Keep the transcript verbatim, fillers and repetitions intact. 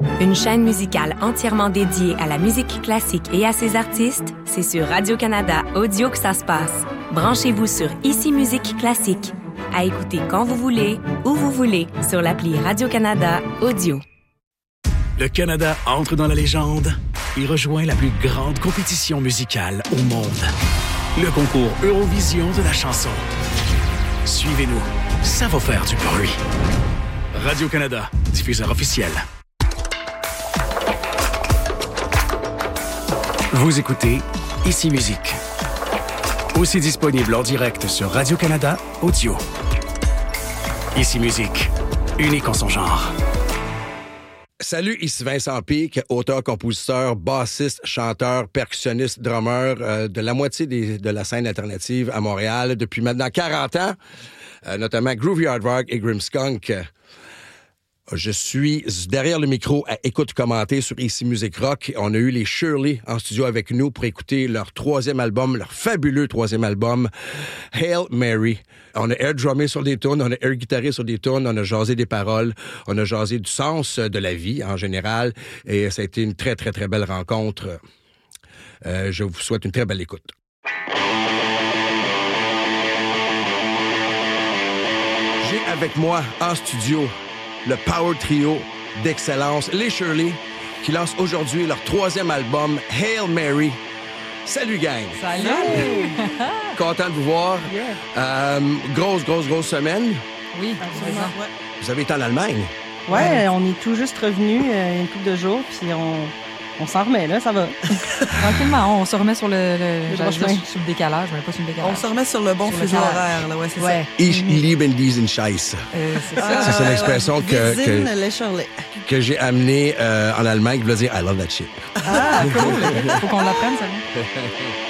Une chaîne musicale entièrement dédiée à la musique classique et à ses artistes, c'est sur Radio-Canada Audio que ça se passe. Branchez-vous sur Ici Musique Classique. À écouter quand vous voulez, où vous voulez, sur l'appli Radio-Canada Audio. Le Canada entre dans la légende et rejoint la plus grande compétition musicale au monde. Le concours Eurovision de la chanson. Suivez-nous, ça va faire du bruit. Radio-Canada, diffuseur officiel. Vous écoutez Ici Musique. Aussi disponible en direct sur Radio-Canada Audio. Ici Musique, unique en son genre. Salut, ici Vincent Pic, auteur, compositeur, bassiste, chanteur, percussionniste, drummer euh, de la moitié des, de la scène alternative à Montréal depuis maintenant quarante ans, euh, notamment Groovy Aardvark et Grimmskunk. Je suis derrière le micro à écoute commenter sur Ici Musique Rock. On a eu les Shirley en studio avec nous pour écouter leur troisième album, leur fabuleux troisième album, Hail Mary. On a air drummé sur des tunes, on a air guitaré sur des tunes, on a jasé des paroles, on a jasé du sens de la vie en général. Et ça a été une très, très, très belle rencontre. Euh, je vous souhaite une très belle écoute. J'ai avec moi en studio le Power Trio d'excellence, les Shirley, qui lancent aujourd'hui leur troisième album, Hail Mary. Salut, gang! Salut! Content de vous voir. Yeah. Euh, grosse, grosse, grosse semaine. Oui, absolument. Ouais. Vous avez été en Allemagne? Ouais, on est tout juste revenus euh, une couple de jours, puis on, on s'en remet, là, ça va. Tranquillement, on se remet sur le, le, le, sur, sur le décalage, mais pas sur le décalage. On se remet sur le bon fuseau horaire, là, ouais, c'est ouais. ça. Ich liebe diesen Scheiß. Euh, c'est ça. Ah, c'est une expression que, que, les Shirley. que j'ai amenée euh, en Allemagne qui veut dire « I love that shit ». Ah, cool! Faut qu'on l'apprenne, ça.